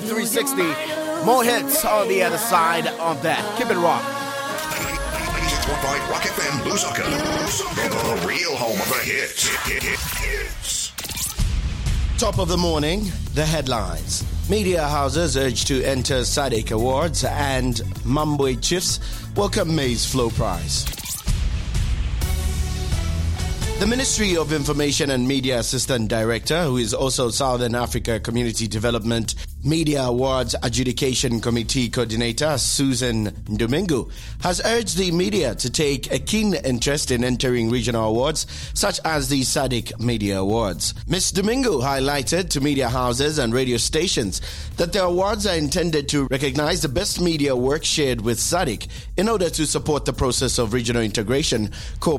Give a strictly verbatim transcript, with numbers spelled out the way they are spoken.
three sixty. More hits on the other side of that. Keep it rock. ninety-six point five Rock F M Lusaka. The real home of the hits. Hits. Top of the morning, the headlines. Media houses urged to enter S A D C Awards and Mambwe Chiefs welcome Maize Flow Prize. The Ministry of Information and Media Assistant Director, who is also Southern Africa Community Development Media Awards Adjudication Committee Coordinator, Susan Domingo, has urged the media to take a keen interest in entering regional awards such as the S A D C Media Awards. Miz Domingo highlighted to media houses and radio stations that the awards are intended to recognize the best media work shared with S A D C in order to support the process of regional integration, cooperation,